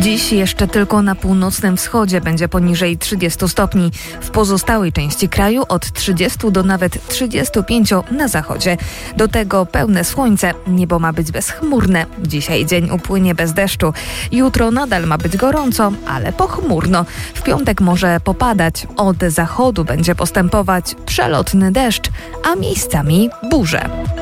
Dziś jeszcze tylko na północnym wschodzie będzie poniżej 30 stopni. W pozostałej części kraju od 30 do nawet 35 na zachodzie. Do tego pełne słońce. Niebo ma być bezchmurne. Dzisiaj dzień upłynie bez deszczu. Jutro nadal ma być gorąco, ale pochmurno. W piątek może popadać. Od zachodu będzie postępować przelotny deszcz, a miejscami burze.